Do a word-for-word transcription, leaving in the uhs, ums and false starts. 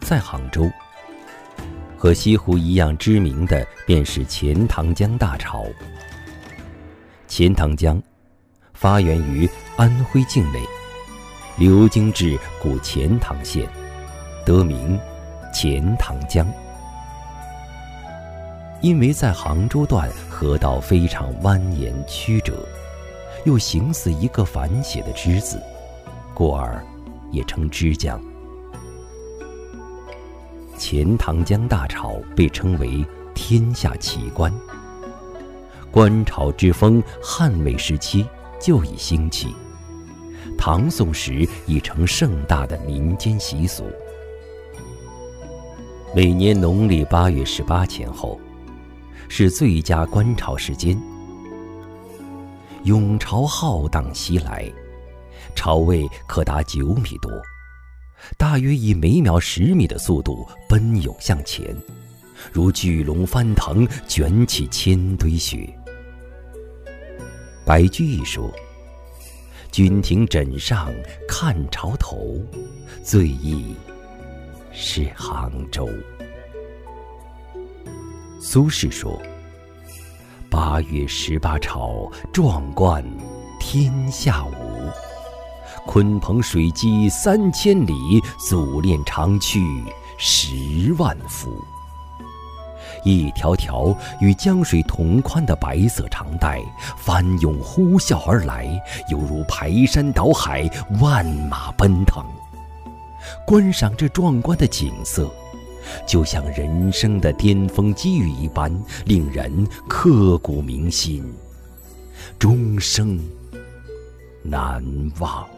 在杭州。和西湖一样知名的便是钱塘江大潮。钱塘江发源于安徽境内，流经至古钱塘县，得名钱塘江。因为在杭州段河道非常蜿蜒曲折，又形似一个反写的之字，故而也称之江。钱塘江大潮被称为天下奇观。观潮之风汉魏时期就已兴起，唐宋时已成盛大的民间习俗。每年农历八月十八前后，是最佳观潮时间。涌潮浩荡袭来，潮位可达九米多，大约以每秒十米的速度奔涌向前，如巨龙翻腾，卷起千堆雪。白居易说：“君庭枕上看潮头，最忆是杭州。”苏轼说：“八月十八潮，壮观天下无。鲲鹏水击三千里，祖练长驱十万伏。”一条条与江水同宽的白色长带翻涌呼啸而来，犹如排山倒海，万马奔腾。观赏这壮观的景色，就像人生的巅峰机遇一般，令人刻骨铭心，终生难忘。